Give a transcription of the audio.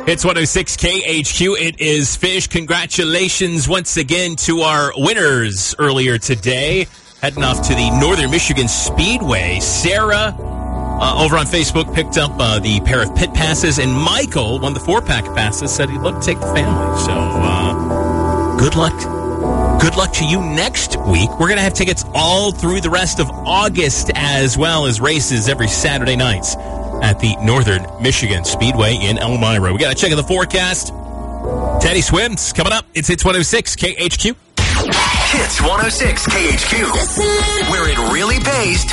It's 106 KHQ. It is Fish. Congratulations once again to our winners earlier today. Heading off to the Northern Michigan Speedway. Sarah, over on Facebook, picked up the pair of pit passes, and Michael won the 4-pack passes, said he'd love to take the family. So, good luck. Good luck to you next week. We're going to have tickets all through the rest of August, as well as races every Saturday nights at the Northern Michigan Speedway in Elmira. We got to check in the forecast. Teddy Swims coming up. It's Hits 106 KHQ. Hits 106 KHQ, where it really pays to